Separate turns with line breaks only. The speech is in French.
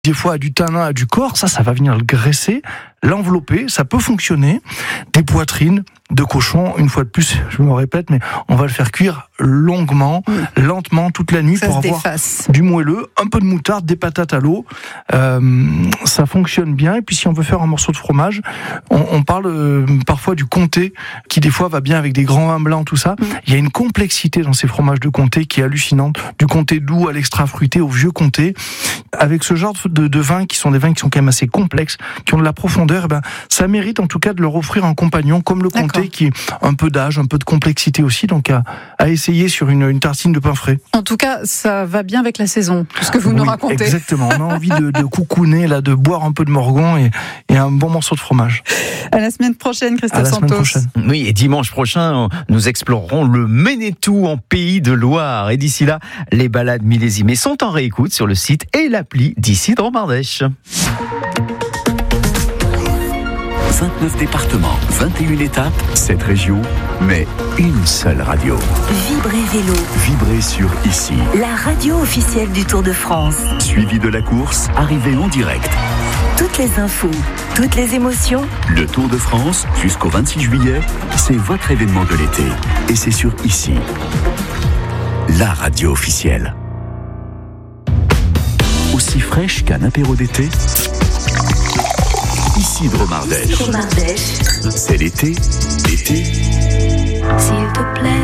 des fois à du tanin, à du corps, ça va venir le graisser, l'envelopper, ça peut fonctionner. Des poitrines de cochon, une fois de plus, je me répète, mais on va le faire cuire longuement, lentement, toute la nuit pour avoir du moelleux, un peu de moutarde, des patates à l'eau. Ça fonctionne bien. Et puis si on veut faire un morceau de fromage, on parle parfois du comté, qui des fois va bien avec des grands vins blancs, tout ça. Il y a une complexité dans ces fromages de comté qui est hallucinante, du comté doux à l'extra fruité, au vieux comté. Avec ce genre de vins qui sont des vins qui sont quand même assez complexes, qui ont de la profondeur, ça mérite en tout cas de leur offrir un compagnon comme le comté, qui est un peu d'âge, un peu de complexité aussi, donc à essayer sur une tartine de pain frais.
En tout cas, ça va bien avec la saison, ce que vous nous racontez.
Exactement, on a envie de coucouner, là, de boire un peu de morgon et un bon morceau de fromage.
À la semaine prochaine, Christophe Santos.
Oui, et dimanche prochain, nous explorerons le Ménétou en Pays de Loire. Et d'ici là, les balades millésimées sont en réécoute sur le site et l'appli d'ici Dromardèche.
29 départements, 21 étapes, 7 régions, mais une seule radio.
Vibrez Vélo.
Vibrez sur Ici.
La radio officielle du Tour de France.
Suivi de la course, arrivée en direct.
Toutes les infos, toutes les émotions.
Le Tour de France, jusqu'au 26 juillet, c'est votre événement de l'été. Et c'est sur Ici. La radio officielle. Aussi fraîche qu'un apéro d'été. Ici Dromardèche.
Dromardèche.
C'est l'été.
S'il te plaît.